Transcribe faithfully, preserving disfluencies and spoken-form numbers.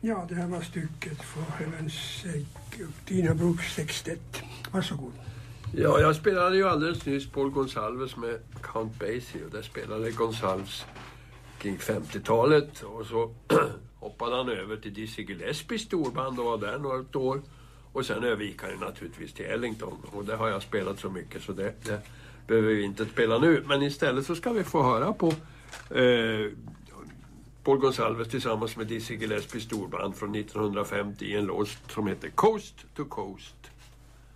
Ja, det här var stycket för Heaven's Sake och Tina Brooks sextett. Varsågod. Ja, jag spelade ju alldeles nyss Paul Gonsalves med Count Basie och där spelade Gonsalves kring femtiotalet och så hoppade han över till Dizzy Gillespie storband och var där några år och sen övergick han naturligtvis till Ellington och det har jag spelat så mycket så det, det behöver vi inte spela nu, men istället så ska vi få höra på eh, Paul Gonsalves tillsammans med Dizzy Gillespie storband från nittonhundrafemtio i en låt som heter Coast to Coast.